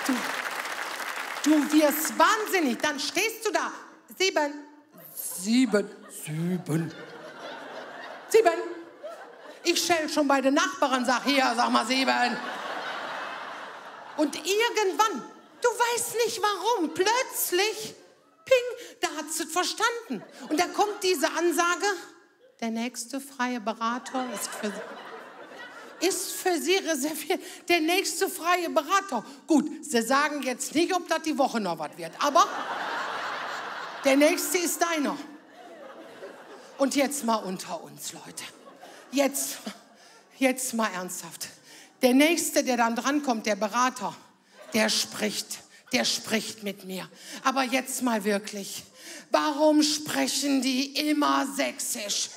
Du wirst wahnsinnig. Dann stehst du da. 7. Ich schell schon bei den Nachbarn, sag hier, sag mal 7. Und irgendwann, du weißt nicht warum, plötzlich, ping, da hat sie es verstanden. Und da kommt diese Ansage, der nächste freie Berater ist für Sie reserviert. Der nächste freie Berater. Gut, Sie sagen jetzt nicht, ob das die Woche noch was wird, aber der nächste ist deiner. Und jetzt mal unter uns, Leute. Jetzt mal ernsthaft. Der nächste, der dann drankommt, der Berater, der spricht mit mir. Aber jetzt mal wirklich. Warum sprechen die immer sächsisch?